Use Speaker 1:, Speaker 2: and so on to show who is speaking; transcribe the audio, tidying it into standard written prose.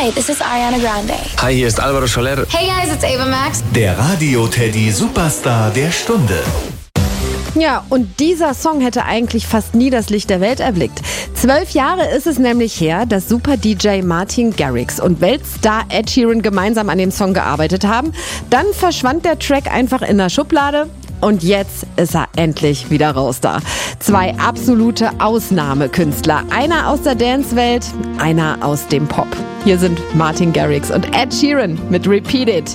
Speaker 1: Hi, this is Ariana Grande.
Speaker 2: Hi, hier ist Alvaro Soler.
Speaker 1: Hey guys, it's Ava Max.
Speaker 3: Der Radio-Teddy Superstar der Stunde.
Speaker 4: Ja, und dieser Song hätte eigentlich fast nie das Licht der Welt erblickt. 12 Jahre ist es nämlich her, dass Super-DJ Martin Garrix und Weltstar Ed Sheeran gemeinsam an dem Song gearbeitet haben. Dann verschwand der Track einfach in der Schublade. Und jetzt ist er endlich wieder raus da. 2 absolute Ausnahmekünstler. Einer aus der Dance-Welt, einer aus dem Pop. Hier sind Martin Garrix und Ed Sheeran mit Repeat It.